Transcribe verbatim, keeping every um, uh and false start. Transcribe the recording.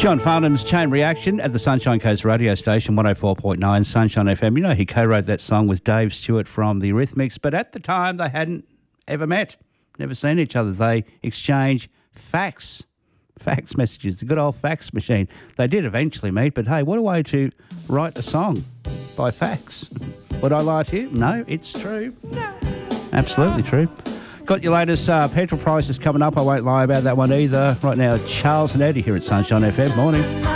John Farnham's Chain Reaction at the Sunshine Coast radio station, one oh four point nine Sunshine F M. You know, he co-wrote that song with Dave Stewart from the Eurythmics, but at the time they hadn't ever met, never seen each other. They exchanged fax, fax messages, the good old fax machine. They did eventually meet, but hey, what a way to write a song by fax. Would I lie to you? No, it's true. No. Absolutely true. Got your latest uh, petrol prices coming up. I won't lie about that one either. Right now, Charles and Eddie here at Sunshine F M. Morning.